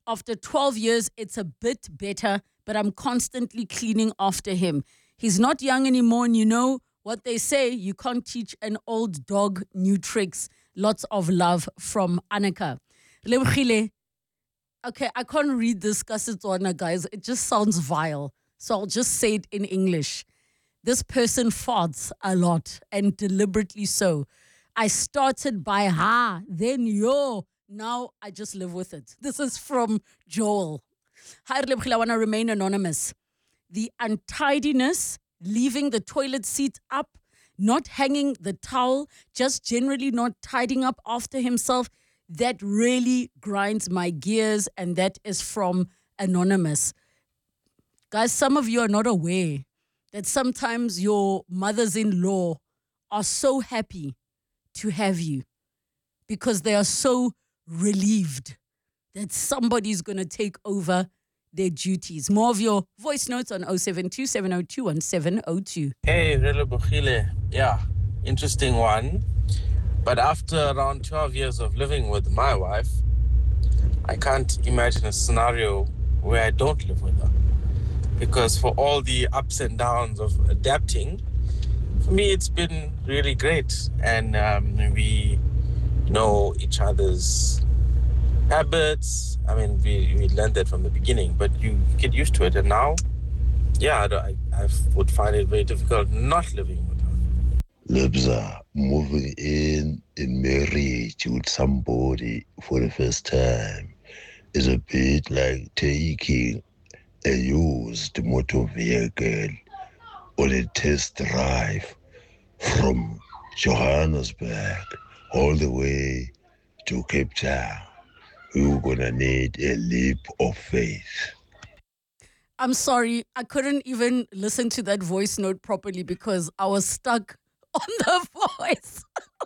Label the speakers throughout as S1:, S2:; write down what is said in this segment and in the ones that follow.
S1: After 12 years, it's a bit better, but I'm constantly cleaning after him. He's not young anymore, and you know what they say, you can't teach an old dog new tricks. Lots of love from Annika. Lebogile. Okay, I can't read this Kasetswana, guys. It just sounds vile. So I'll just say it in English. This person farts a lot, and deliberately so. I started by ha, then yo. Now I just live with it. This is from Joel. Hi, Lebogile, I want to remain anonymous. The untidiness, leaving the toilet seat up, not hanging the towel, just generally not tidying up after himself, that really grinds my gears, and that is from Anonymous. Guys, some of you are not aware that sometimes your mothers-in-law are so happy to have you because they are so relieved that somebody's going to take over their duties. More of your voice notes on 072 702 1702.
S2: Hey, Relebochile. Yeah, interesting one. But after around 12 years of living with my wife, I can't imagine a scenario where I don't live with her. Because for all the ups and downs of adapting, for me, it's been really great. And we know each other's habits. I mean, we learned that from the beginning, but you get used to it. And now, yeah, I would find it very difficult not living with her.
S3: Lebza, moving in marriage with somebody for the first time is a bit like taking a used motor vehicle on a test drive from Johannesburg all the way to Cape Town. You're gonna need a leap of faith.
S1: I'm sorry, I couldn't even listen to that voice note properly because I was stuck on the voice.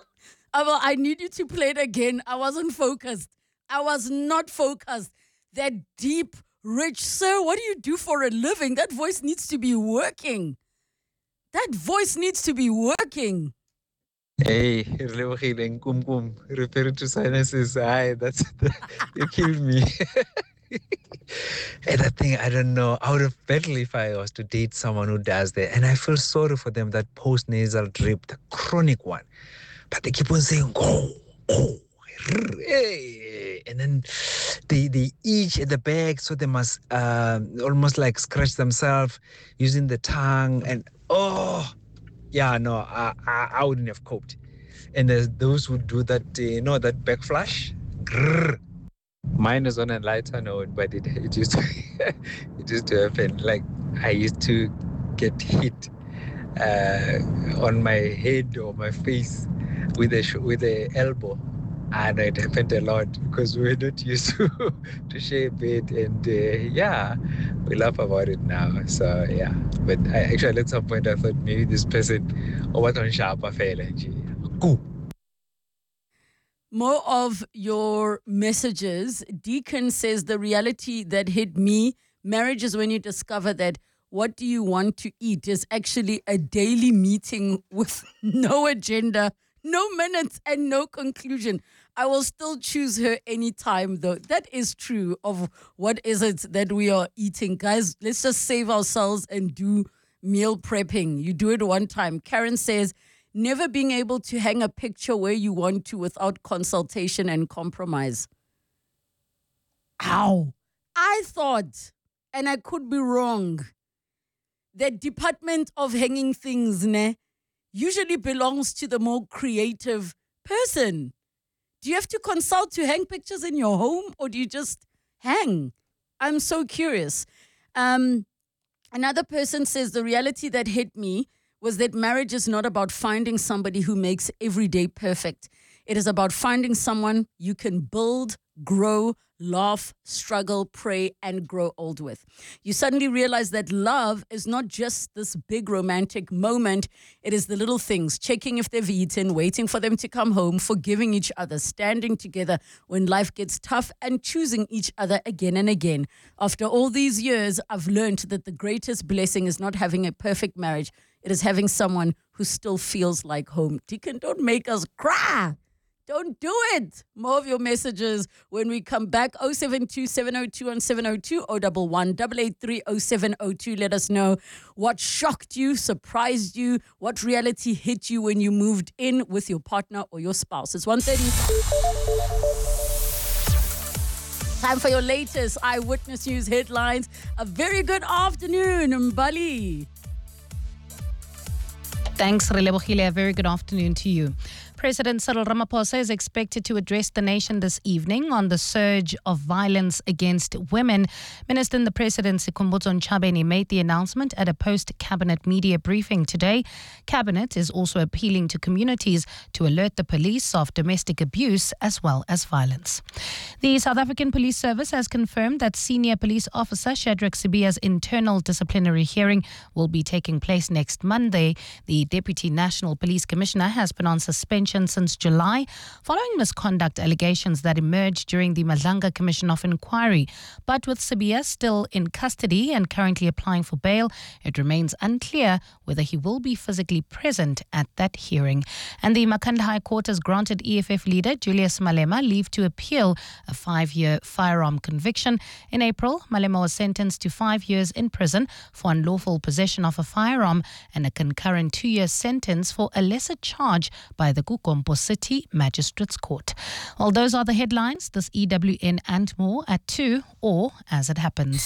S1: I need you to play it again. I wasn't focused. I was not focused. That deep, rich, sir, what do you do for a living? That voice needs to be working. That voice needs to be working.
S4: Hey, Relebochile Nkumkum, referring to sinuses. You killed me. Hey, that thing, I don't know. I would have better if I was to date someone who does that. And I feel sorry for them, that post-nasal drip, the chronic one. But they keep on saying, go, hey. And then they itch at the back, so they must almost like scratch themselves using the tongue. And yeah, no, I wouldn't have coped. And there's those who do that, that backflash. Grrr. Mine is on a lighter note, but it used to it used to happen. Like I used to get hit on my head or my face with a elbow, and it happened a lot because we're not used to share a bed, and we laugh about it now. So yeah, but actually at some point I thought maybe this person or what on sharp go.
S1: More of your messages. Deacon says the reality that hit me, marriage is when you discover that what do you want to eat is actually a daily meeting with no agenda, no minutes, and no conclusion. I will still choose her anytime, though. That is true of what is it that we are eating. Guys, let's just save ourselves and do meal prepping. You do it one time. Karen says, never being able to hang a picture where you want to without consultation and compromise. Ow. I thought, and I could be wrong, that department of hanging things usually belongs to the more creative person. Do you have to consult to hang pictures in your home, or do you just hang? I'm so curious. Another person says the reality that hit me was that marriage is not about finding somebody who makes every day perfect. It is about finding someone you can build, grow, laugh, struggle, pray, and grow old with. You suddenly realize that love is not just this big romantic moment. It is the little things, checking if they've eaten, waiting for them to come home, forgiving each other, standing together when life gets tough, and choosing each other again and again. After all these years, I've learned that the greatest blessing is not having a perfect marriage. It is having someone who still feels like home. Deacon, don't make us cry. Don't do it. More of your messages when we come back. 072-702-1702 011-883-0702. Let us know what shocked you, surprised you, what reality hit you when you moved in with your partner or your spouse. It's 1:30. Time for your latest Eyewitness News headlines. A very good afternoon, Mbali.
S5: Thanks, Relebohile. A very good afternoon to you. President Cyril Ramaphosa is expected to address the nation this evening on the surge of violence against women. Minister in the Presidency, Khumbudzo Ntshavheni, made the announcement at a post-cabinet media briefing today. Cabinet is also appealing to communities to alert the police of domestic abuse as well as violence. The South African Police Service has confirmed that senior police officer Shadrack Sibiya's internal disciplinary hearing will be taking place next Monday. The Deputy National Police Commissioner has been on suspension since July following misconduct allegations that emerged during the Madlanga Commission of Inquiry. But with Sibiya still in custody and currently applying for bail, it remains unclear whether he will be physically present at that hearing. And the Makhanda High Court has granted EFF leader Julius Malema leave to appeal a 5-year firearm conviction. In April, Malema was sentenced to 5 years in prison for unlawful possession of a firearm and a concurrent 2-year sentence for a lesser charge by the Kukompo City Magistrates Court. Well, those are the headlines. This EWN and more at 2 or as it happens.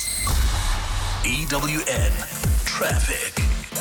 S6: EWN Traffic.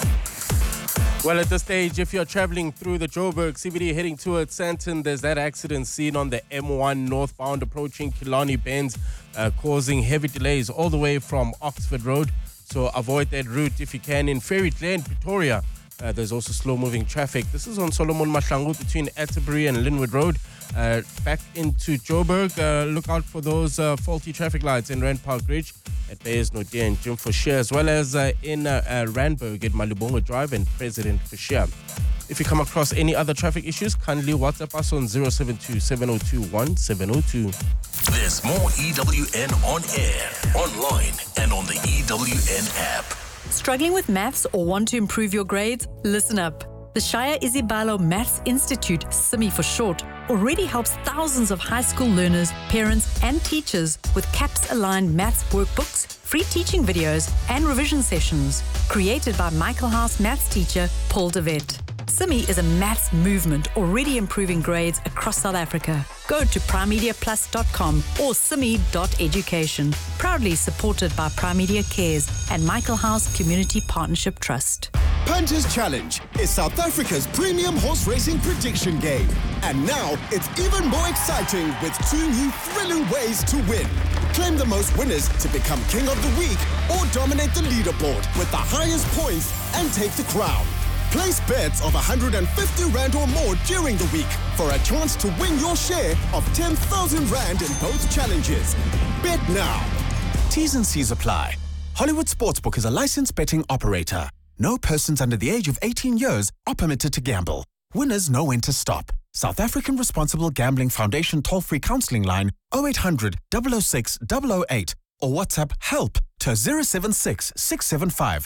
S7: Well, at this stage, if you're traveling through the Joburg CBD heading towards Sandton, there's that accident seen on the M1 northbound approaching Killarney Bends, causing heavy delays all the way from Oxford Road. So avoid that route if you can. In Ferry Glen, Pretoria, there's also slow-moving traffic. This is on Solomon Mahlangu between Atterbury and Linwood Road. Back into Joburg, look out for those faulty traffic lights in Rand Park Ridge at Bayes Nodia and Jim Forshire, as well as in Randburg at Malibongo Drive and President Forshire. If you come across any other traffic issues, kindly WhatsApp us on 072-702-1702.
S6: There's more EWN on air, online, and on the EWN app.
S8: Struggling with maths or want to improve your grades? Listen up. The Shaya Isibalo Maths Institute, SIMI for short, already helps thousands of high school learners, parents, and teachers with CAPS-aligned maths workbooks, free teaching videos, and revision sessions. Created by Michael House maths teacher Paul de Wet. SIMI is a maths movement already improving grades across South Africa. Go to primemediaplus.com or simi.education. Proudly supported by Prime Media Cares and Michael House Community Partnership Trust.
S9: Punters Challenge is South Africa's premium horse racing prediction game. And now it's even more exciting with 2 new thrilling ways to win. Claim the most winners to become King of the Week or dominate the leaderboard with the highest points and take the crown. Place bets of 150 Rand or more during the week for a chance to win your share of 10,000 Rand in both challenges. Bet now.
S10: T's and C's apply. Hollywood Sportsbook is a licensed betting operator. No persons under the age of 18 years are permitted to gamble. Winners know when to stop. South African Responsible Gambling Foundation toll-free counseling line 0800 006 008 or WhatsApp HELP to 076 675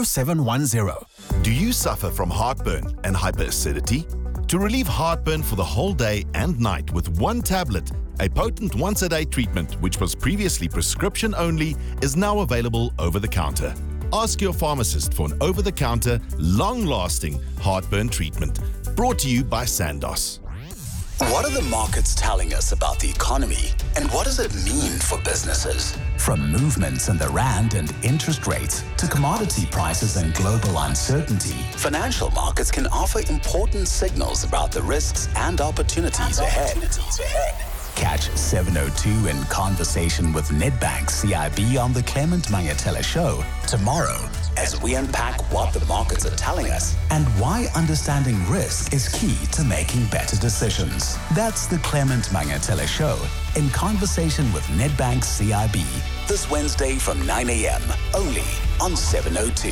S10: 0710.
S11: Do you suffer from heartburn and hyperacidity? To relieve heartburn for the whole day and night with one tablet, a potent once-a-day treatment which was previously prescription only is now available over the counter. Ask your pharmacist for an over-the-counter, long-lasting heartburn treatment. Brought to you by Sandoz.
S6: What are the markets telling us about the economy, and what does it mean for businesses? From movements in the rand and interest rates to commodity prices and global uncertainty, financial markets can offer important signals about the risks and opportunities ahead. Catch 702 in conversation with Nedbank CIB on the Clement Mangatela Show tomorrow as we unpack what the markets are telling us and why understanding risk is key to making better decisions. That's the Clement Mangatela Show in conversation with Nedbank CIB this Wednesday from 9 a.m. only on 702.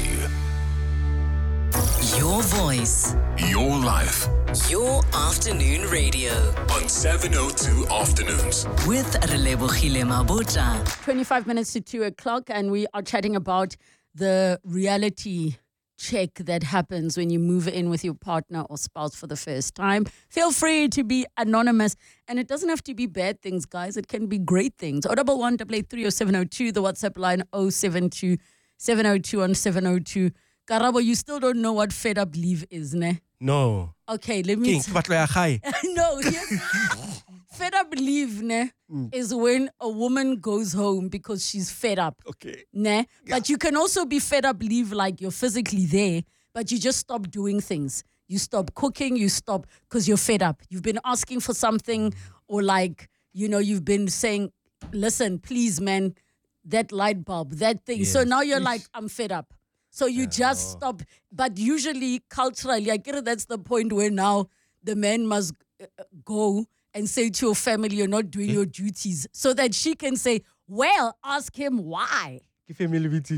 S12: Your voice.
S6: Your life.
S12: Your afternoon radio.
S6: On 702 Afternoons.
S12: With Relebohile Mabotja.
S1: 25 minutes to 2 o'clock, and we are chatting about the reality check that happens when you move in with your partner or spouse for the first time. Feel free to be anonymous. And it doesn't have to be bad things, guys. It can be great things. 011 883 0702, the WhatsApp line 072 702 on 702. Karabo, you still don't know what fed up leave is, ne?
S7: No.
S1: Okay, let me... No, fed up leave, ne, is when a woman goes home because she's fed up.
S7: Okay.
S1: Ne? Yeah. But you can also be fed up leave like you're physically there, but you just stop doing things. You stop cooking, you stop because you're fed up. You've been asking for something or like, you know, you've been saying, listen, please, man, that light bulb, that thing. Yes. So now you're like, I'm fed up. So you just stop. But usually, culturally, I get it, that's the point where now the man must go and say to your family, you're not doing your duties. So that she can say, well, ask him why.
S7: Give him a little bit.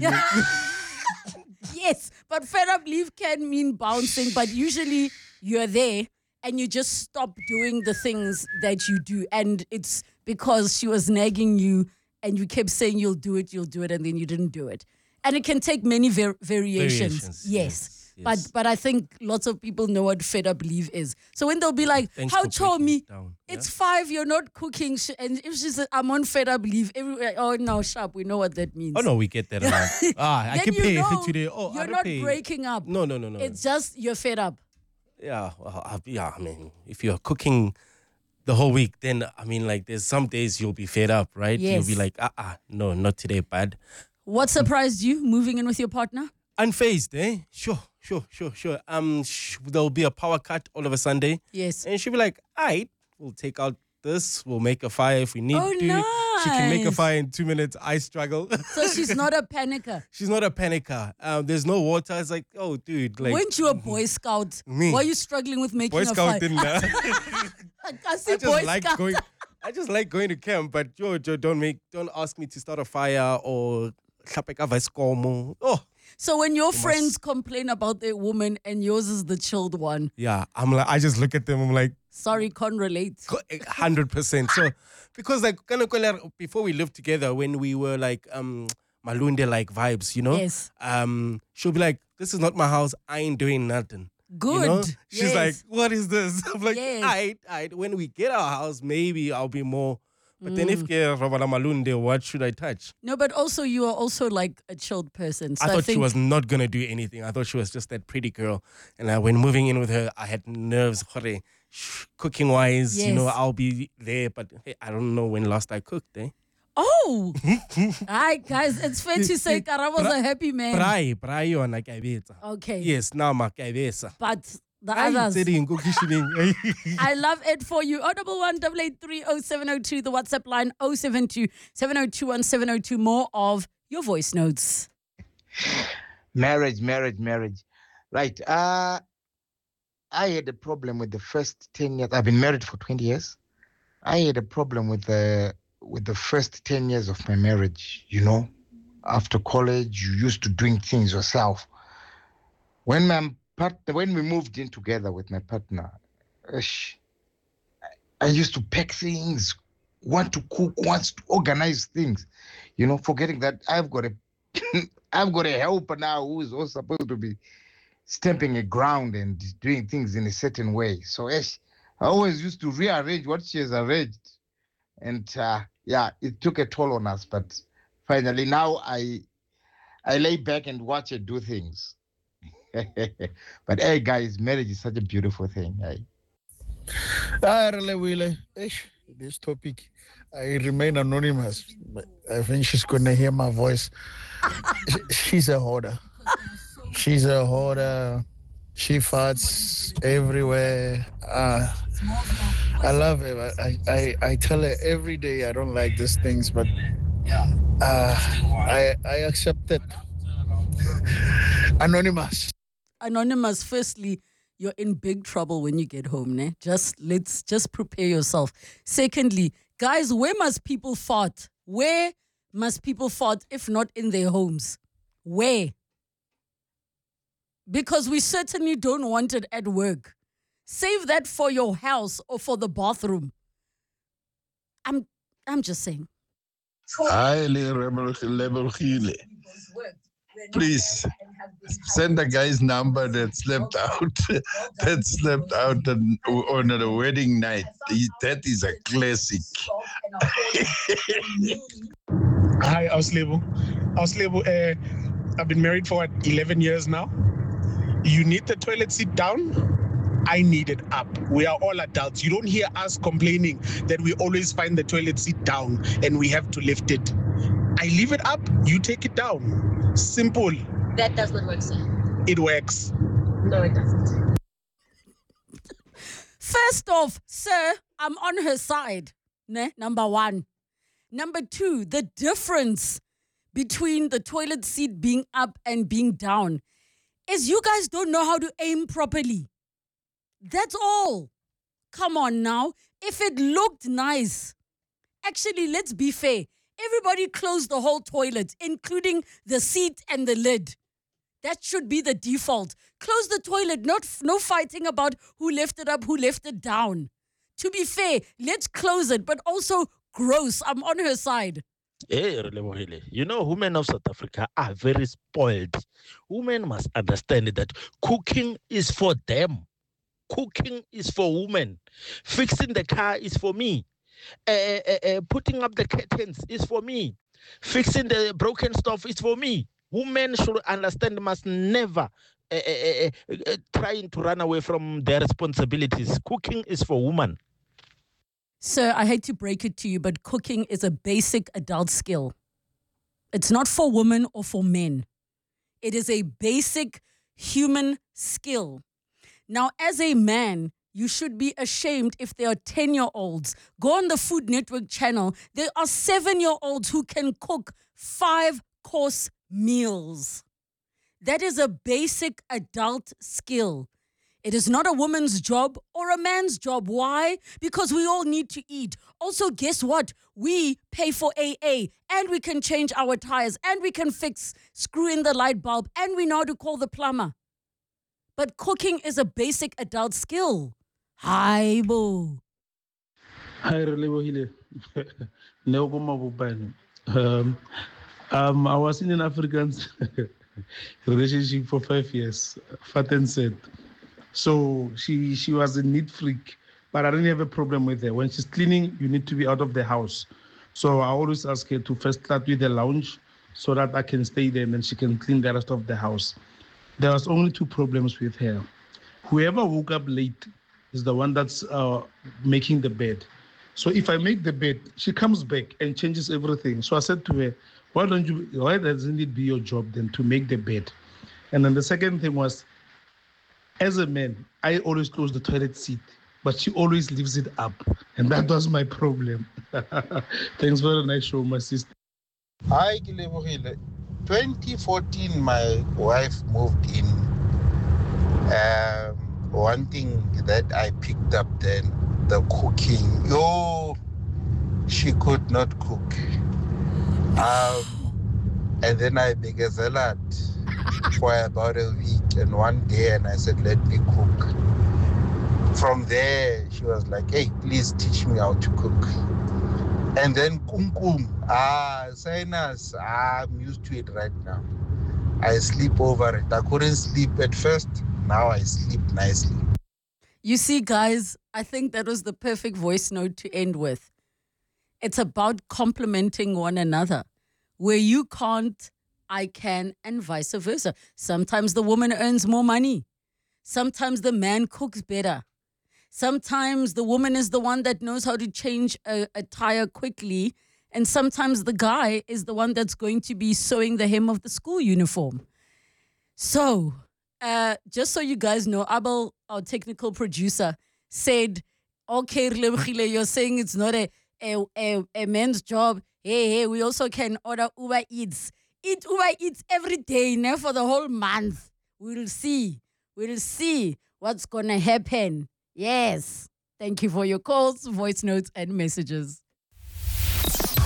S1: Yes, but fed up leave can mean bouncing, but usually you're there and you just stop doing the things that you do. And it's because she was nagging you and you kept saying you'll do it, and then you didn't do it. And it can take many variations. Yes. But I think lots of people know what fed up leave is. So when they'll be like, how told me, it's 5, you're not cooking. And if she says, I'm on fed up leave, oh, no, sharp, we know what that means.
S7: Oh, no, we get that around. I can pay today. Oh,
S1: you're not breaking up.
S7: No.
S1: It's just you're fed up.
S7: Yeah, I mean, if you're cooking the whole week, then, I mean, like, there's some days you'll be fed up, right?
S1: Yes.
S7: You'll be like, no, not today, bud.
S1: What surprised you moving in with your partner?
S7: Unfazed, eh? Sure. There'll be a power cut all of a Sunday.
S1: Yes.
S7: And she'll be like, all right, we'll take out this, we'll make a fire if we need to.
S1: Nice.
S7: She can make a fire in 2 minutes. I struggle.
S1: So she's not a panicker.
S7: She's not a panicker. There's no water. It's like, oh, dude. Like,
S1: weren't you a Boy Scout?
S7: Me?
S1: Why are you struggling with making
S7: Boy
S1: a
S7: Scout
S1: fire?
S7: didn't I just like going to camp, but Jojo, don't ask me to start a fire or oh.
S1: So when your friends complain about their woman and yours is the chilled one.
S7: Yeah, I'm like, I just look at them, I'm like,
S1: sorry, can't relate.
S7: 100%. So, because like, before we lived together, when we were like, Malunde like vibes, you know?
S1: Yes.
S7: She'll be like, this is not my house, I ain't doing nothing.
S1: Good.
S7: You know? She's
S1: yes.
S7: like, what is this? I'm like,
S1: yes.
S7: I when we get our house, maybe I'll be more. But then if Malunde, what should I touch?
S1: No, but also you are also like a chilled person. So
S7: I thought she was not going to do anything. I thought she was just that pretty girl. And when moving in with her, I had nerves. Cooking wise,
S1: yes.
S7: You know, I'll be there. But hey, I don't know when last I cooked, eh?
S1: Oh! Hi, guys. It's fair to say Karabo's a happy man. Okay.
S7: Yes, now my cabeza.
S1: But the others. I love it for you. 011 883 0702, the WhatsApp line 072 702 1702. More of your voice notes.
S13: Marriage. Right. I had a problem with the first 10 years. I've been married for 20 years. I had a problem with the first 10 years of my marriage, you know. After college, you used to doing things yourself. When we moved in together with my partner, I used to pack things, want to cook, want to organize things, you know, forgetting that I've got a helper now who is also supposed to be stamping a ground and doing things in a certain way. So I always used to rearrange what she has arranged. And it took a toll on us. But finally now I lay back and watch her do things. But hey, guys, marriage is such a beautiful thing.
S14: This topic, I remain anonymous. But I think she's going to hear my voice. She's a hoarder. She farts everywhere. I love her. I tell her every day I don't like these things, but I accept it.
S1: Anonymous, firstly, you're in big trouble when you get home, ne? Let's prepare yourself. Secondly, guys, where must people fart? Where must people fart if not in their homes? Where? Because we certainly don't want it at work. Save that for your house or for the bathroom. I'm just saying.
S15: please send the guy's number that slept out, on a wedding night. That is a classic.
S16: Hi, Auslebo. I've been married for 11 years now. You need the toilet seat down. I need it up. We are all adults. You don't hear us complaining that we always find the toilet seat down and we have to lift it. I leave it up, you take it down. Simple.
S17: That does not work, sir.
S16: It works.
S17: No, it doesn't.
S1: First off, sir, I'm on her side. Number one. Number two, the difference between the toilet seat being up and being down is you guys don't know how to aim properly. That's all. Come on now. If it looked nice, actually, let's be fair. Everybody closed the whole toilet, including the seat and the lid. That should be the default. Close the toilet, no fighting about who left it up, who left it down. To be fair, let's close it, but also gross. I'm on her side.
S18: Hey, you know, women of South Africa are very spoiled. Women must understand that cooking is for them. Cooking is for women. Fixing the car is for me. Putting up the curtains is for me. Fixing the broken stuff is for me. Women should understand, must never trying to run away from their responsibilities. Cooking is for women.
S1: Sir, I hate to break it to you, but cooking is a basic adult skill. It's not for women or for men. It is a basic human skill. Now, as a man, you should be ashamed if there are 10-year-olds. Go on the Food Network channel. There are 7-year-olds who can cook 5-course meals. That is a basic adult skill. It is not a woman's job or a man's job. Why? Because we all need to eat. Also, guess what? We pay for AA, and we can change our tires, and we can screw in the light bulb, and we know how to call the plumber. But cooking is a basic adult skill. Hi, boo.
S19: Hi, Relebohile. I was in an African relationship for 5 years, fat and said. So she was a neat freak, but I didn't have a problem with her. When she's cleaning, you need to be out of the house. So I always ask her to first start with the lounge so that I can stay there and then she can clean the rest of the house. There was only 2 problems with her. Whoever woke up late is the one that's making the bed. So if I make the bed, she comes back and changes everything. So I said to her, why doesn't it be your job then to make the bed? And then the second thing was, as a man, I always close the toilet seat, but she always leaves it up. And that was my problem. Thanks for a nice show, my sister.
S20: Hi, Kilebohile. 2014, my wife moved in. One thing that I picked up then, the cooking. She could not cook. And then I made a salad for about a week, and one day, and I said, let me cook. From there, she was like, hey, please teach me how to cook. And then kumkum, sinus, I'm used to it right now. I sleep over it. I couldn't sleep at first. Now I sleep nicely.
S1: You see, guys, I think that was the perfect voice note to end with. It's about complementing one another. Where you can't, I can, and vice versa. Sometimes the woman earns more money. Sometimes the man cooks better. Sometimes the woman is the one that knows how to change a tire quickly. And sometimes the guy is the one that's going to be sewing the hem of the school uniform. So, just so you guys know, Abel, our technical producer, said, okay, you're saying it's not a man's job. Hey, we also can order Uber Eats. Eat Uber Eats every day now for the whole month. We'll see. We'll see what's going to happen. Yes. Thank you for your calls, voice notes, and messages.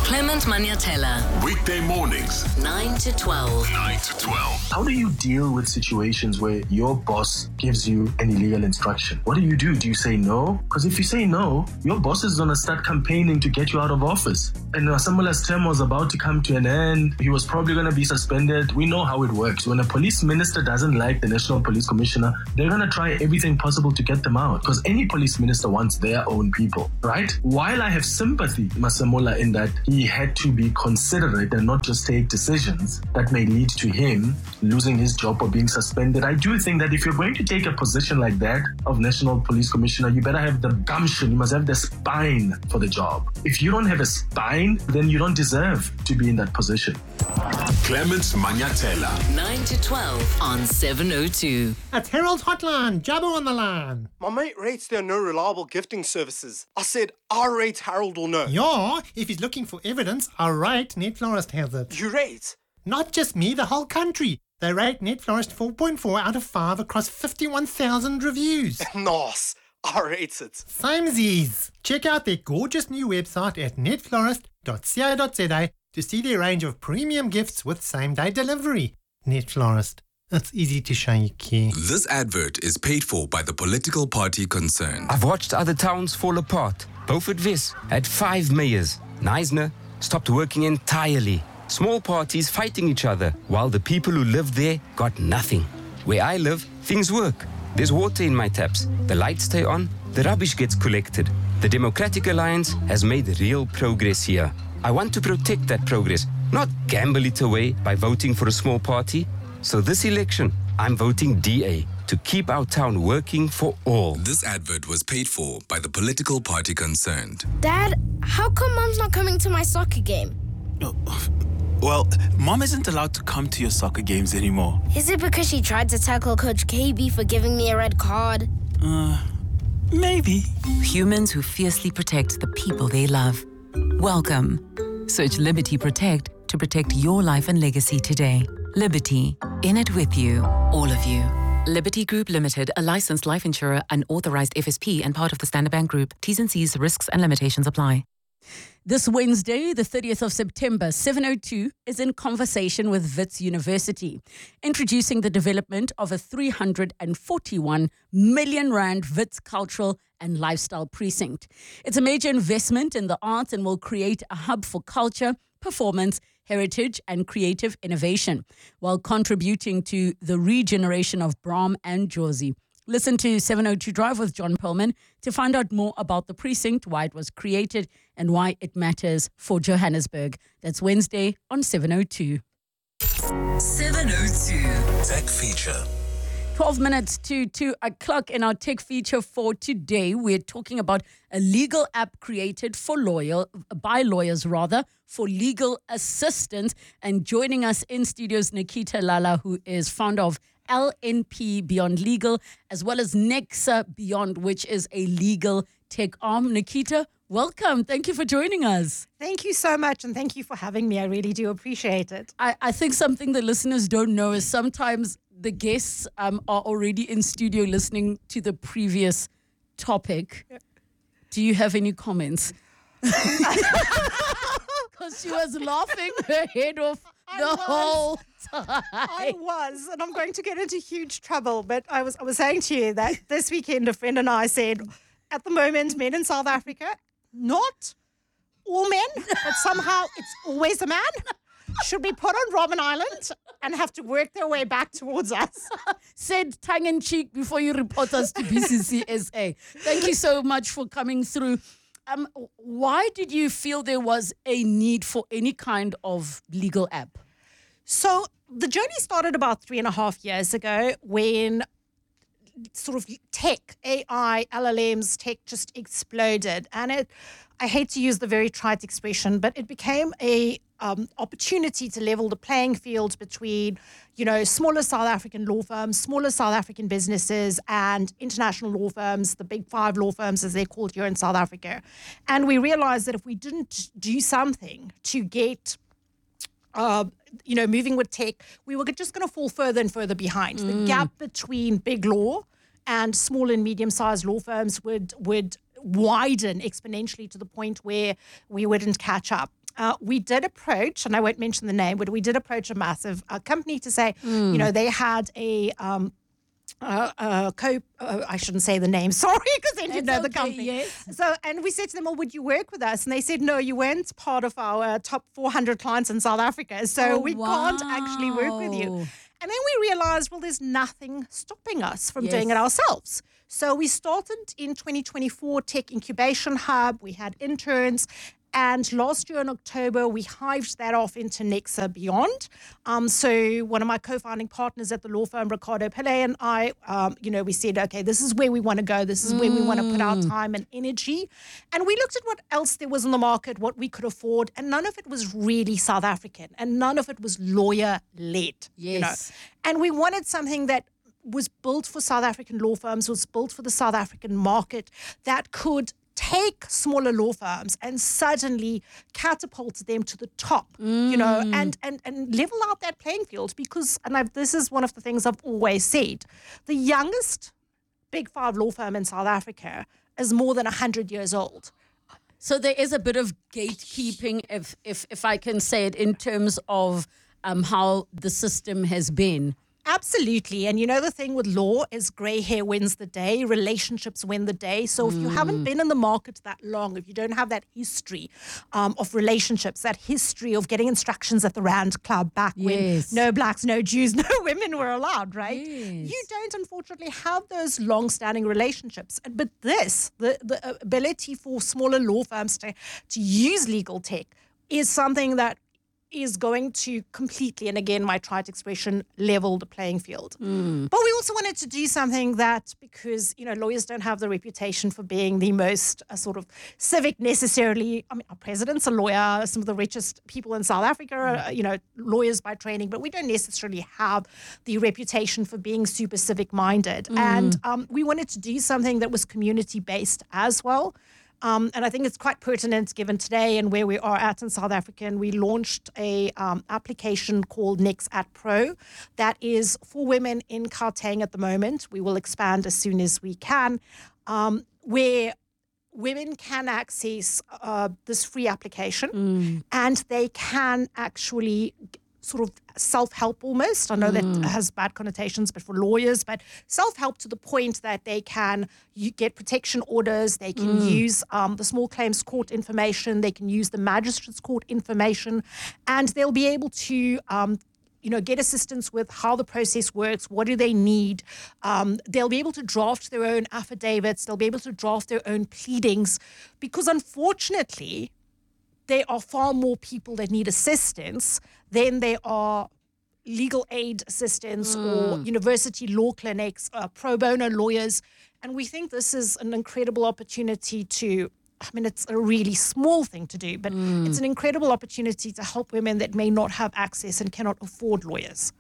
S12: Clement Maniatella.
S6: Weekday mornings,
S12: 9 to 12.
S6: 9 to 12.
S21: How do you deal with situations where your boss gives you an illegal instruction? What do? Do you say no? Because if you say no, your boss is going to start campaigning to get you out of office. And Samula's term was about to come to an end. He was probably going to be suspended. We know how it works. When a police minister doesn't like the National Police Commissioner, they're going to try everything possible to get them out. Because any police minister wants their own people, right? While I have sympathy, Masamula, in that he had to be considerate and not just take decisions that may lead to him losing his job or being suspended, I do think that if you're going to take a position like that of National Police Commissioner, you better have the gumption, you must have the spine for the job. If you don't have a spine, then you don't deserve to be in that position.
S6: Clement Maniatella.
S12: 9 to 12 on 702.
S22: At Herald Hotline, Jabbo on the line.
S23: My mate rates there are no reliable gifting services. I said, I rate Harold will know.
S22: Yeah, if he's looking for evidence, I rate Net Florist has it.
S23: You rate?
S22: Not just me, the whole country. They rate Net Florist 4.4 out of 5 across 51,000 reviews.
S23: Nice. I rate it.
S22: Samesies. Check out their gorgeous new website at netflorist.co.za to see their range of premium gifts with same-day delivery. Net Florist. It's easy to show you care.
S24: This advert is paid for by the political party concerned.
S25: I've watched other towns fall apart. Beaufort Wes had 5 mayors. Knysna stopped working entirely. Small parties fighting each other, while the people who lived there got nothing. Where I live, things work. There's water in my taps. The lights stay on. The rubbish gets collected. The Democratic Alliance has made real progress here. I want to protect that progress, not gamble it away by voting for a small party. So this election, I'm voting DA to keep our town working for all.
S24: This advert was paid for by the political party concerned.
S26: Dad, how come Mom's not coming to my soccer game?
S27: Well, Mom isn't allowed to come to your soccer games anymore.
S26: Is it because she tried to tackle Coach KB for giving me a red card?
S27: Maybe.
S28: Humans who fiercely protect the people they love. Welcome. Search Liberty Protect to protect your life and legacy today. Liberty, in it with you, all of you. Liberty Group Limited, a licensed life insurer, an authorized FSP and part of the Standard Bank Group. T's and C's, risks and limitations apply.
S1: This Wednesday, the 30th of September, 702 is in conversation with Wits University, introducing the development of a 341 million rand Wits cultural and lifestyle precinct. It's a major investment in the arts and will create a hub for culture, performance, heritage and creative innovation, while contributing to the regeneration of Braam and Jozi. Listen to 702 Drive with John Perlman to find out more about the precinct, why it was created, and why it matters for Johannesburg. That's Wednesday on 702.
S12: 702.
S6: Tech Feature.
S1: 12 minutes to 2 o'clock in our tech feature for today. We're talking about a legal app created by lawyers for legal assistance. And joining us in studios, Nikita Lala, who is founder of LNP Beyond Legal, as well as Nexa Beyond, which is a legal tech arm. Nikita, welcome. Thank you for joining us.
S29: Thank you so much, and thank you for having me. I really do appreciate it.
S1: I think something the listeners don't know is sometimes the guests are already in studio listening to the previous topic. Do you have any comments? Because she was laughing her head off the whole time.
S29: I was, and I'm going to get into huge trouble. But I was saying to you that this weekend a friend and I said, at the moment, men in South Africa, not all men, but somehow it's always a man, should be put on Robben Island and have to work their way back towards us.
S1: Said tongue-in-cheek before you report us to BCCSA. Thank you so much for coming through. Why did you feel there was a need for any kind of legal app?
S29: So the journey started about 3.5 years ago when sort of tech, AI, LLMs, tech just exploded. And I hate to use the very trite expression, but it became a opportunity to level the playing field between, smaller South African law firms, smaller South African businesses, and international law firms, the big 5 law firms, as they're called here in South Africa. And we realized that if we didn't do something to get moving with tech, we were just going to fall further and further behind. The gap between big law and small and medium-sized law firms would widen exponentially to the point where we wouldn't catch up. we did approach, and I won't mention the name, but we did approach a massive company to say, you know, they had a I shouldn't say the name, sorry, because they didn't know the company.
S1: Yes.
S29: So, and we said to them, well, would you work with us? And they said, no, you weren't part of our top 400 clients in South Africa, so we can't actually work with you. And then we realized, well, there's nothing stopping us from doing it ourselves. So we started in 2024 Tech Incubation Hub. We had interns. And last year in October, we hived that off into Nexa Beyond. So one of my co-founding partners at the law firm, Ricardo Pillay, and I, you know, we said, okay, this is where we want to go. This is where we want to put our time and energy. And we looked at what else there was in the market, what we could afford, and none of it was really South African, and none of it was lawyer-led. You know? And we wanted something that was built for South African law firms, was built for the South African market, that could take smaller law firms and suddenly catapult them to the top, you know, and level out that playing field. Because, and this is one of the things I've always said, the youngest Big Five law firm in South Africa is more than 100 years old.
S1: So there is a bit of gatekeeping, if I can say it, in terms of how the system has been.
S29: Absolutely. And you know, the thing with law is grey hair wins the day, relationships win the day. So if you haven't been in the market that long, if you don't have that history of relationships, that history of getting instructions at the Rand Club back when no blacks, no Jews, no women were allowed, right? You don't, unfortunately, have those long-standing relationships. But this, the ability for smaller law firms to use legal tech is something that is going to completely, and again, my trite expression, level the playing field. But we also wanted to do something that, because, you know, lawyers don't have the reputation for being the most sort of civic necessarily. I mean, our president's a lawyer, some of the richest people in South Africa are, you know, lawyers by training, but we don't necessarily have the reputation for being super civic-minded. And we wanted to do something that was community-based as well. And I think it's quite pertinent given today and where we are at in South Africa. And we launched a application called NexAt Pro that is for women in Gauteng at the moment. We will expand as soon as we can, where women can access this free application and they can actually sort of self-help almost. I know that has bad connotations, but for lawyers, but self-help to the point that they can get protection orders, they can use the small claims court information, they can use the magistrate's court information, and they'll be able to you know, get assistance with how the process works, what do they need. They'll be able to draft their own affidavits, they'll be able to draft their own pleadings, because unfortunately, there are far more people that need assistance than there are legal aid assistance or university law clinics, pro bono lawyers. And we think this is an incredible opportunity to, I mean, it's a really small thing to do, but it's an incredible opportunity to help women that may not have access and cannot afford lawyers.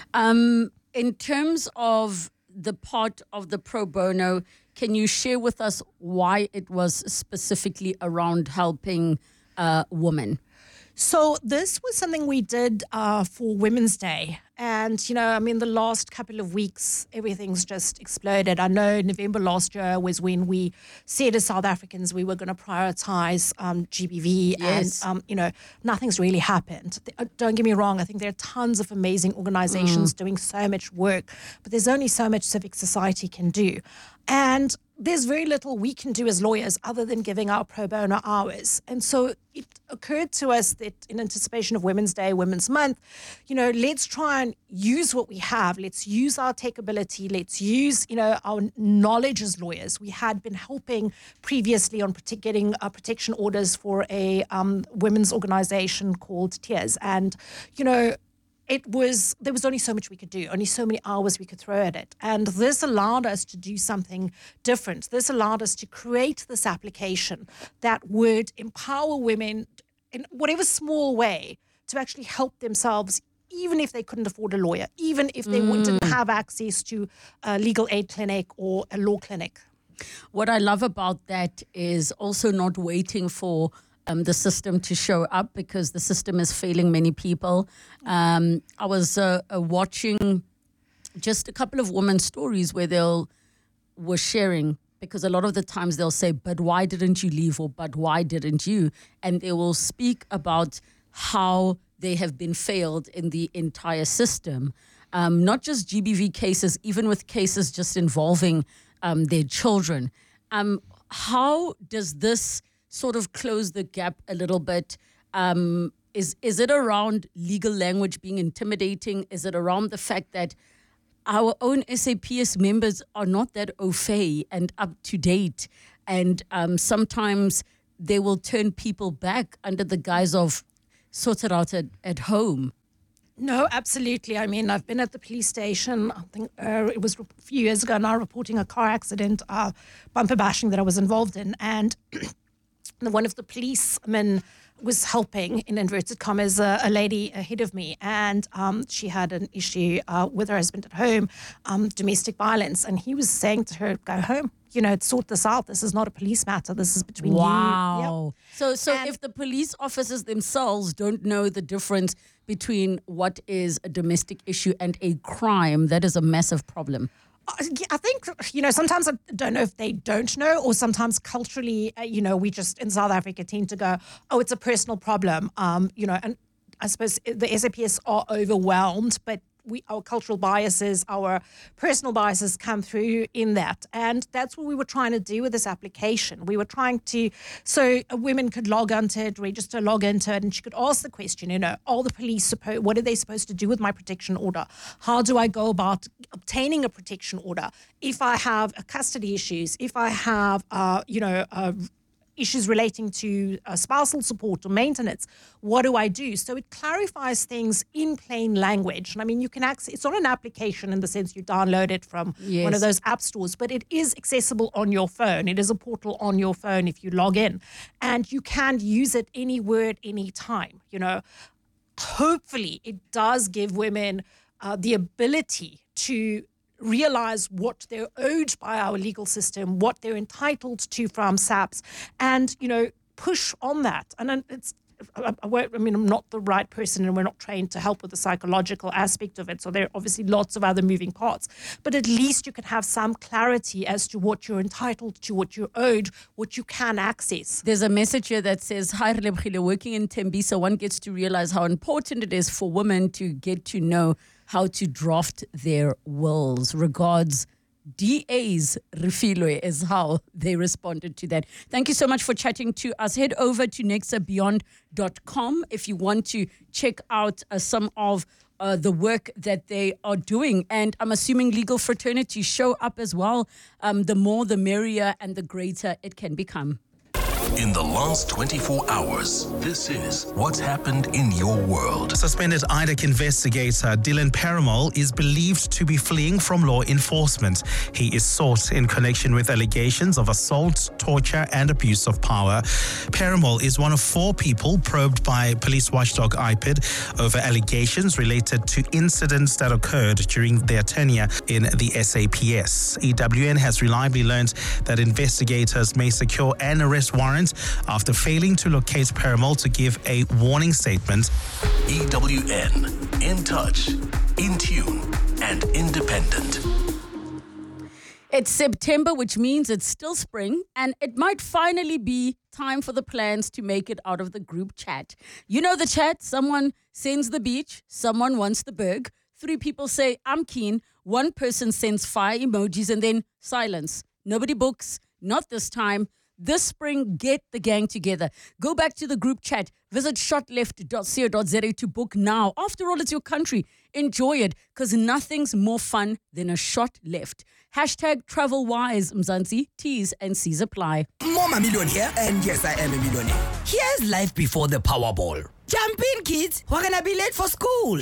S1: In terms of the part of the pro bono, can you share with us why it was specifically around helping women?
S29: So this was something we did for Women's Day. And, you know, I mean, the last couple of weeks, everything's just exploded. I know November last year was when we said as South Africans we were going to prioritize GBV. And, you know, nothing's really happened. Don't get me wrong. I think there are tons of amazing organizations doing so much work, but there's only so much civic society can do. And there's very little we can do as lawyers other than giving our pro bono hours. And so it occurred to us that in anticipation of Women's Day, Women's Month, you know, let's try and use what we have. Let's use our tech ability. Let's use, you know, our knowledge as lawyers. We had been helping previously on getting protection orders for a women's organization called Tears. And, you know, there was only so much we could do, only so many hours we could throw at it. And this allowed us to do something different. This allowed us to create this application that would empower women in whatever small way to actually help themselves, even if they couldn't afford a lawyer, even if they didn't have access to a legal aid clinic or a law clinic.
S1: What I love about that is also not waiting for the system to show up, because the system is failing many people. I was watching just a couple of women's stories where they were sharing because a lot of the times they'll say, but why didn't you leave? Or, but why didn't you? And they will speak about how they have been failed in the entire system. Not just GBV cases, even with cases just involving their children. How does this sort of close the gap a little bit? Is it around legal language being intimidating? Is it around the fact that our own SAPS members are not that au fait and up to date? And sometimes they will turn people back under the guise of sort it out at home.
S29: No, absolutely. I mean, I've been at the police station, I think it was a few years ago now, reporting a car accident, bumper bashing that I was involved in. And one of the policemen was helping, in inverted commas, a lady ahead of me. And she had an issue with her husband at home, domestic violence. And he was saying to her, go home. Sort this out. This is not a police matter. This is between you.
S1: Wow. Yep. So if the police officers themselves don't know the difference between what is a domestic issue and a crime, that is a massive problem.
S29: I think, sometimes I don't know if they don't know, or sometimes culturally, we just in South Africa tend to go, oh, it's a personal problem, and I suppose the SAPS are overwhelmed, but our cultural biases, our personal biases come through in that. And that's what we were trying to do with this application. We were trying to, so a woman could log onto it, register, log into it, and she could ask the question, are the police what are they supposed to do with my protection order? How do I go about obtaining a protection order? If I have custody issues, if I have, issues relating to spousal support or maintenance, what do I do? So it clarifies things in plain language. And I mean, you can access, it's not an application in the sense you download it from one of those app stores, but it is accessible on your phone. It is a portal on your phone if you log in, and you can use it any word, any time. Hopefully it does give women the ability to realize what they're owed by our legal system, what they're entitled to from SAPS, and, push on that. And I'm not the right person, and we're not trained to help with the psychological aspect of it. So there are obviously lots of other moving parts, but at least you can have some clarity as to what you're entitled to, what you're owed, what you can access.
S1: There's a message here that says, hi, Relebogile, working in Tembisa, one gets to realize how important it is for women to get to know how to draft their wills. Regards, DA's Refilwe is how they responded to that. Thank you so much for chatting to us. Head over to nexabeyond.com if you want to check out some of the work that they are doing. And I'm assuming legal fraternities show up as well. The more, the merrier, and the greater it can become.
S24: In the last 24 hours, this is what's happened in your world.
S2: Suspended IDEC investigator Dylan Perumal is believed to be fleeing from law enforcement. He is sought in connection with allegations of assault, torture, and abuse of power. Perumal is one of 4 people probed by police watchdog IPID over allegations related to incidents that occurred during their tenure in the SAPS. EWN has reliably learned that investigators may secure an arrest warrant after failing to locate Perumal to give a warning statement.
S24: EWN, in touch, in tune, and independent.
S1: It's September, which means it's still spring, and it might finally be time for the plans to make it out of the group chat. You know the chat, someone sends the beach, someone wants the berg, 3 people say, I'm keen, 1 person sends fire emojis, and then silence. Nobody books, not this time. This spring, get the gang together. Go back to the group chat. Visit shotleft.co.za to book now. After all, it's your country. Enjoy it, because nothing's more fun than a shot left. Hashtag TravelWise, Mzansi, T's and C's apply.
S3: Mama Million here, and yes, I am a millionaire. Here's life before the Powerball. Jump in, kids. We're gonna be late for school.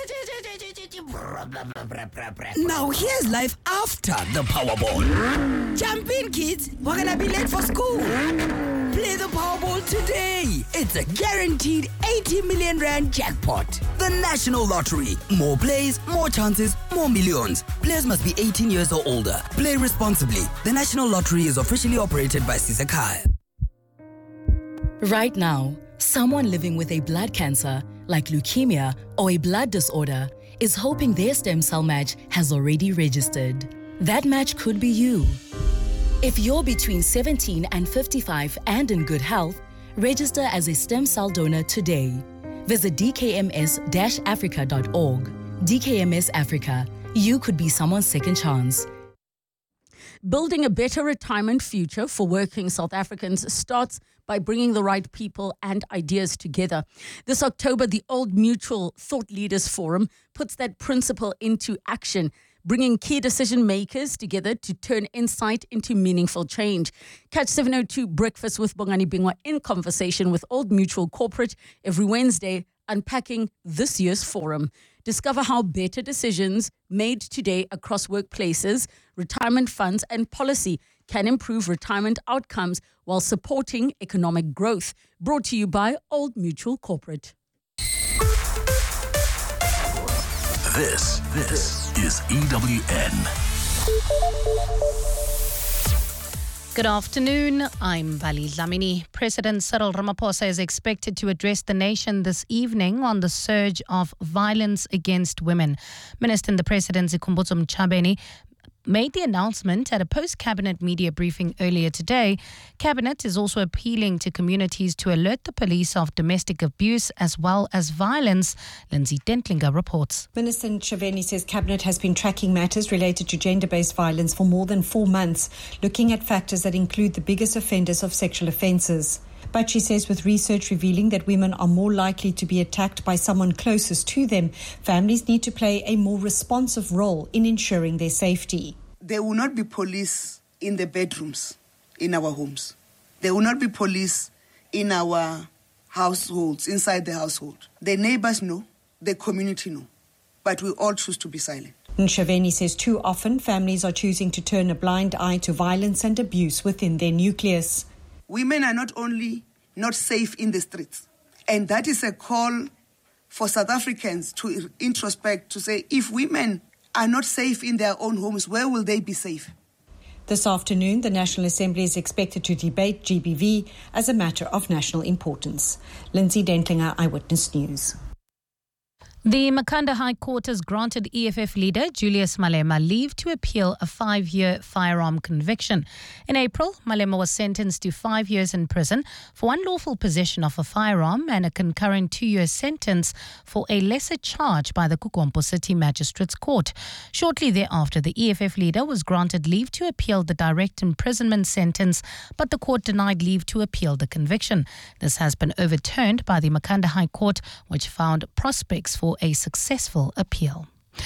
S3: Now here's life after the Powerball. Jump in, kids. We're gonna be late for school. Play the Powerball today. It's a guaranteed 80 million rand jackpot. The National Lottery. More plays, more chances, more millions. Players must be 18 years or older. Play responsibly. The National Lottery is officially operated by Sisakai.
S4: Right now, someone living with a blood cancer, like leukemia or a blood disorder, is hoping their stem cell match has already registered. That match could be you. If you're between 17 and 55 and in good health, register as a stem cell donor today. Visit dkms-africa.org. DKMS Africa. You could be someone's second chance.
S1: Building a better retirement future for working South Africans starts by bringing the right people and ideas together. This October, the Old Mutual Thought Leaders Forum puts that principle into action, bringing key decision makers together to turn insight into meaningful change. Catch 702 Breakfast with Bongani Bingwa in conversation with Old Mutual Corporate every Wednesday, unpacking this year's forum. Discover how better decisions made today across workplaces, retirement funds, and policy can improve retirement outcomes while supporting economic growth. Brought to you by Old Mutual Corporate.
S24: This is EWN.
S5: Good afternoon. I'm Vali Dlamini. President Cyril Ramaphosa is expected to address the nation this evening on the surge of violence against women. Minister in the Presidency, Khumbudzo Mtshabeni, made the announcement at a post-cabinet media briefing earlier today. Cabinet is also appealing to communities to alert the police of domestic abuse as well as violence. Lindsay Dentlinger reports.
S7: Minister Ntshavheni says Cabinet has been tracking matters related to gender-based violence for more than 4 months, looking at factors that include the biggest offenders of sexual offences. But she says with research revealing that women are more likely to be attacked by someone closest to them, families need to play a more responsive role in ensuring their safety.
S8: There will not be police in the bedrooms in our homes. There will not be police in our households, inside the household. The neighbors know, the community know, but we all choose to be silent.
S7: Ntshavheni says too often families are choosing to turn a blind eye to violence and abuse within their nucleus.
S8: Women are not only not safe in the streets, and that is a call for South Africans to introspect, to say, if women are not safe in their own homes, where will they be safe?
S7: This afternoon, the National Assembly is expected to debate GBV as a matter of national importance. Lindsay Dentlinger, Eyewitness News.
S5: The Makhanda High Court has granted EFF leader Julius Malema leave to appeal a 5-year firearm conviction. In April, Malema was sentenced to 5 years in prison for unlawful possession of a firearm and a concurrent 2-year sentence for a lesser charge by the Kukompo City Magistrates Court. Shortly thereafter, the EFF leader was granted leave to appeal the direct imprisonment sentence, but the court denied leave to appeal the conviction. This has been overturned by the Makhanda High Court, which found prospects for a successful appeal.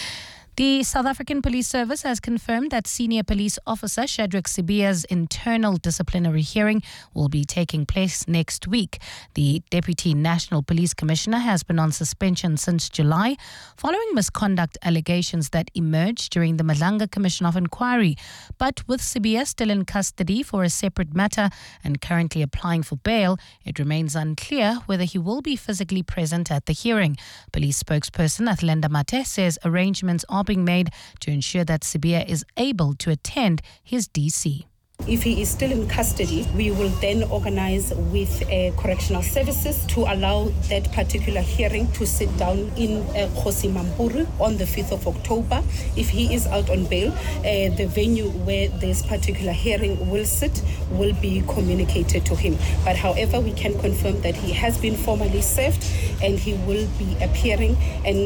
S5: The South African Police Service has confirmed that senior police officer Shadrack Sibiya's internal disciplinary hearing will be taking place next week. The Deputy National Police Commissioner has been on suspension since July following misconduct allegations that emerged during the Malanga Commission of Inquiry. But with Sibiya still in custody for a separate matter and currently applying for bail, it remains unclear whether he will be physically present at the hearing. Police spokesperson Athlenda Mate says arrangements are being made to ensure that Sibiya is able to attend his DC.
S9: If he is still in custody, we will then organize with correctional services to allow that particular hearing to sit down in Kgosi Mampuru on the 5th of October. If he is out on bail, the venue where this particular hearing will sit will be communicated to him. But however, we can confirm that he has been formally served and he will be appearing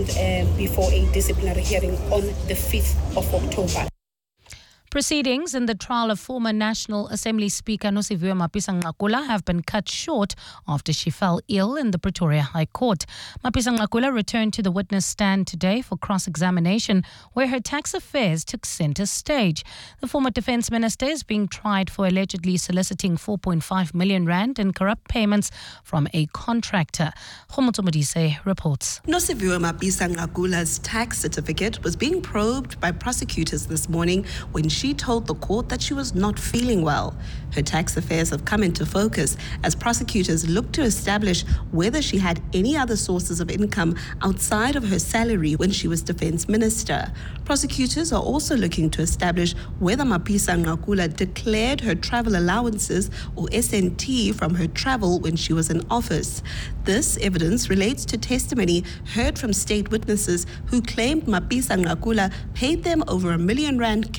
S9: before a disciplinary hearing on the 5th of October.
S5: Proceedings in the trial of former National Assembly Speaker Nosiviwe Mapisa-Nqakula have been cut short after she fell ill in the Pretoria High Court. Mapisa-Nqakula returned to the witness stand today for cross-examination, where her tax affairs took centre stage. The former Defence Minister is being tried for allegedly soliciting 4.5 million rand in corrupt payments from a contractor. Khomotso Modise reports.
S10: Nosiviwe Mapisa-Nqakula's tax certificate was being probed by prosecutors this morning when she told the court that she was not feeling well. Her tax affairs have come into focus as prosecutors look to establish whether she had any other sources of income outside of her salary when she was Defence Minister. Prosecutors are also looking to establish whether Mapisa-Nqakula declared her travel allowances or SNT from her travel when she was in office. This evidence relates to testimony heard from state witnesses who claimed Mapisa-Nqakula paid them over R1 million cash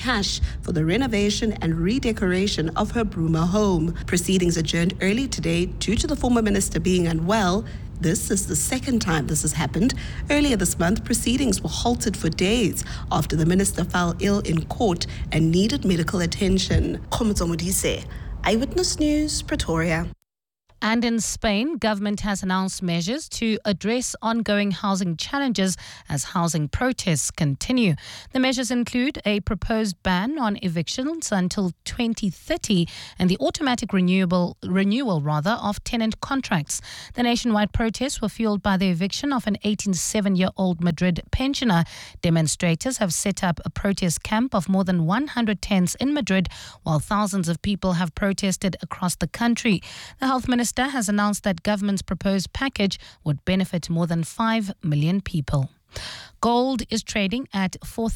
S10: for the renovation and redecoration of her Bruma home. Proceedings adjourned early today due to the former minister being unwell. This is the second time this has happened. Earlier this month, proceedings were halted for days after the minister fell ill in court and needed medical attention. Khomotso Modise, Eyewitness News, Pretoria.
S5: And in Spain, government has announced measures to address ongoing housing challenges as housing protests continue. The measures include a proposed ban on evictions until 2030 and the automatic renewal of tenant contracts. The nationwide protests were fueled by the eviction of an 87-year-old Madrid pensioner. Demonstrators have set up a protest camp of more than 100 tents in Madrid, while thousands of people have protested across the country. The health minister has announced that government's proposed package would benefit more than 5 million people. Gold is trading at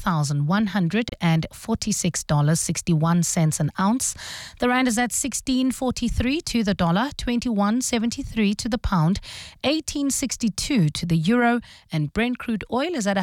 S5: $4,146.61 an ounce. The rand is at 16.43 to the dollar, 21.73 to the pound, 18.62 to the euro, and Brent crude oil is at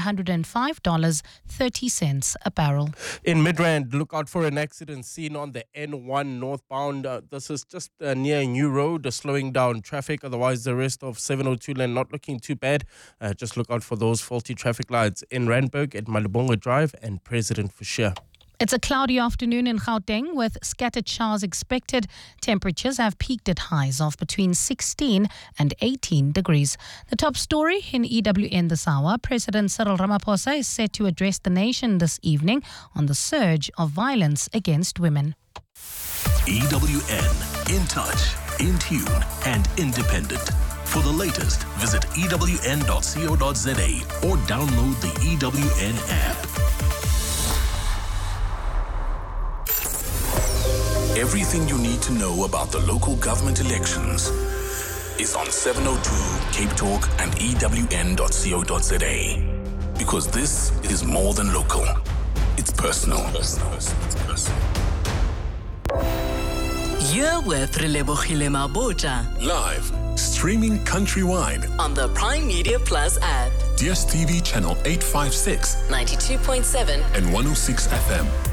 S5: $105.30 a barrel.
S11: In Midrand, look out for an accident seen on the N1 northbound. This is just near New Road, slowing down traffic. Otherwise, the rest of 702 lane not looking too bad. Just look out for those faulty traffic lights in Randburg at Malibonga Drive and President Fisher.
S5: It's a cloudy afternoon in Gauteng with scattered showers expected. Temperatures have peaked at highs of between 16 and 18 degrees. The top story in EWN this hour, President Cyril Ramaphosa is set to address the nation this evening on the surge of violence against women.
S24: EWN, in touch, in tune and independent. For the latest, visit ewn.co.za or download the EWN app. Everything you need to know about the local government elections is on 702 Cape Talk and ewn.co.za. Because this is more than local. It's personal.
S12: You're with Relebogile Mabotja.
S24: Live, streaming countrywide
S12: on the Prime Media Plus app.
S24: DSTV channel 856,
S12: 92.7
S24: and 106 FM.